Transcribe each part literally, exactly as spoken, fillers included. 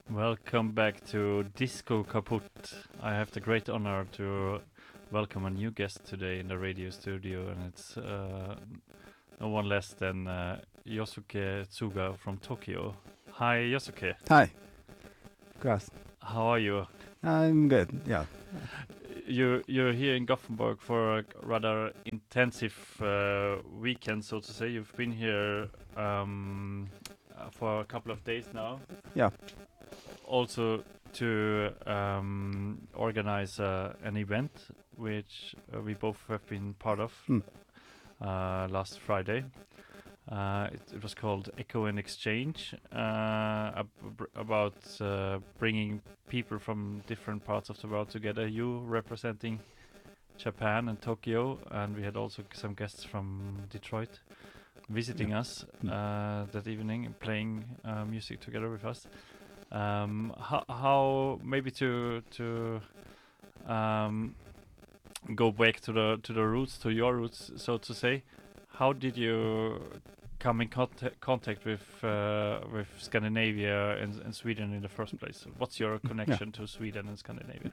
Welcome back to Disco Kaput. I have the great honor to welcome a new guest today in the radio studio, and it's uh, no one less than uh, Yosuke Tsuga from Tokyo. Hi, Yosuke. Hi, Klaus. How are you? I'm good. Yeah. You you're here in Gothenburg for a rather intensive uh, weekend, so to say. You've been here um, uh, for a couple of days now. Yeah. Also to um, organize uh, an event which uh, we both have been part of Hmm. uh, last Friday. Uh, it, it was called Echo and Exchange, uh, ab- br- about uh, bringing people from different parts of the world together. You representing Japan and Tokyo, and we had also some guests from Detroit visiting us Hmm. uh, that evening and playing uh, music together with us. Um, how, how maybe to to um, go back to the to the roots, to your roots, so to say. How did you come in contact contact with uh, with Scandinavia and, and Sweden in the first place? What's your connection to Sweden and Scandinavia?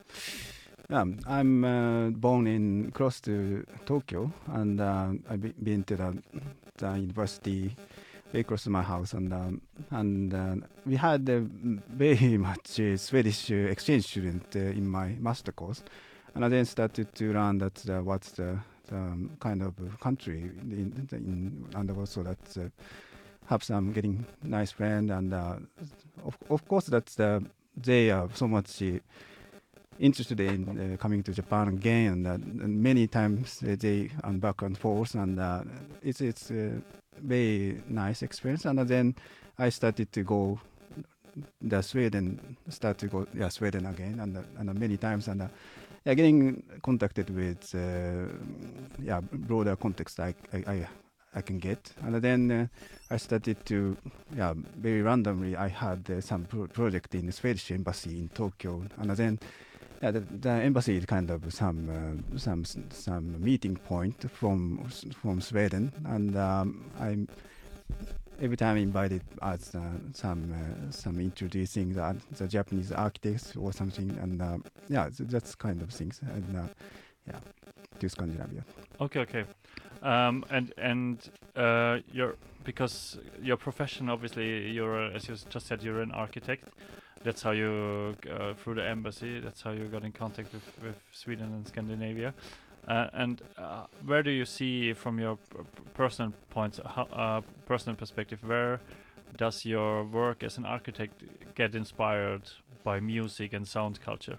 Um, I'm uh, born in close to Tokyo, and uh, I've be- been to the, the university very close to my house, and um, and uh, we had uh, m- very much uh, Swedish uh, exchange student uh, in my master course, and I then started to learn that uh, what's the, the um, kind of country in, in and also that uh, have some getting nice friend, and uh, of of course that's uh, they are so much. Uh, interested in uh, coming to Japan again, and, uh, and many times uh, they and back and forth, and uh, it's it's a very nice experience. And then I started to go the Sweden, start to go yeah Sweden again, and uh, and uh, many times, and uh, yeah, getting contacted with uh, yeah broader context I I. I I can get, and then uh, I started to, yeah, very randomly. I had uh, some pro- project in the Swedish embassy in Tokyo, and then yeah, the, the embassy is kind of some uh, some some meeting point from from Sweden, and um, I'm every time invited as uh, some uh, some introducing the, the Japanese architects or something, and uh, yeah, th- that's kind of things, and uh, yeah, to Scandinavia. Okay, okay. Um, and and uh, your because your profession, obviously, you're as you s- just said, you're an architect. That's how you uh, through the embassy. That's how you got in contact with, with Sweden and Scandinavia. Uh, and uh, where do you see, from your p- p- personal points, how, uh, personal perspective, where does your work as an architect get inspired by music and sound culture?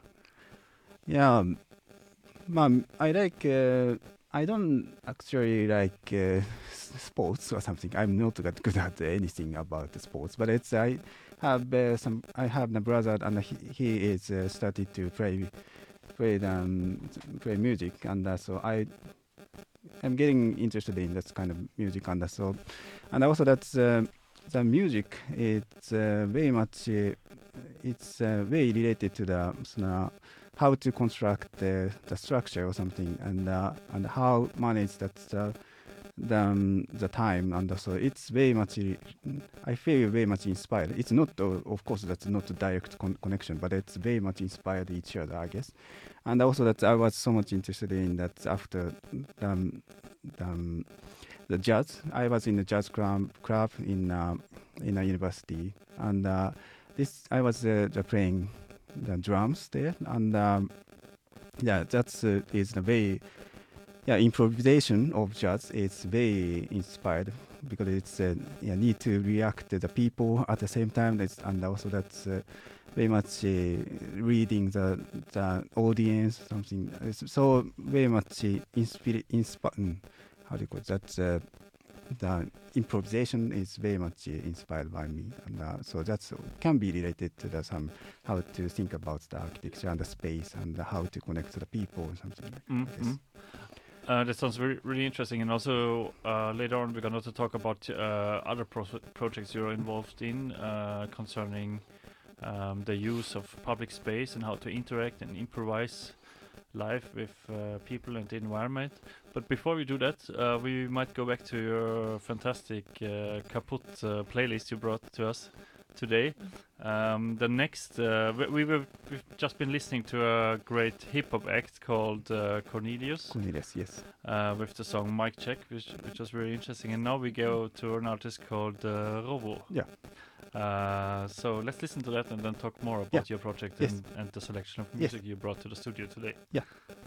Yeah, um, mom, I like. Uh, I don't actually like uh, s- sports or something. I'm not that good at anything about the sports, but it's I have uh, some. I have a brother, and he, he is uh, started to play play um, play music, and uh, so I am getting interested in that kind of music, and uh, so and also that's uh, the music. It's uh, very much. Uh, it's uh, very related to the so, uh, how to construct the, the structure or something, and uh, and how manage that uh, the um, the time, and so it's very much uh, I feel very much inspired. It's not uh, of course that's not a direct con- connection, but it's very much inspired each other, I guess. And also that I was so much interested in that after um, um, the jazz. I was in the jazz club, club in uh, in a university, and uh, this I was uh, the playing the drums there, and um, yeah, that's uh, is a very yeah improvisation of jazz. It's very inspired because it's uh, yeah, need to react to the people at the same time. It's, and also that's uh, very much uh, reading the the audience something. It's so very much uh, inspire, inspi- mm, how do you call it? That uh, the improvisation is very much uh, inspired by me, and uh, so that's can be related to the some how to think about the architecture and the space and how to connect to the people or something like that, I Mm-hmm. guess. Uh, that sounds really, really interesting. And also, uh, later on, we're going to talk about uh, other pro- projects you're involved in uh, concerning um, the use of public space and how to interact and improvise live with uh, people and the environment. But before we do that, uh, we might go back to your fantastic uh, Kaput uh, playlist you brought to us. today. Um, the next, uh, we, we were, we've just been listening to a great hip hop act called uh, Cornelius, Cornelius, yes. uh, with the song Mic Check, which, which was very interesting. And now we go to an artist called uh, Rovo. Yeah. Uh, so let's listen to that and then talk more about Yeah. your project Yes. and, and the selection of Yes. music you brought to the studio today. Yeah.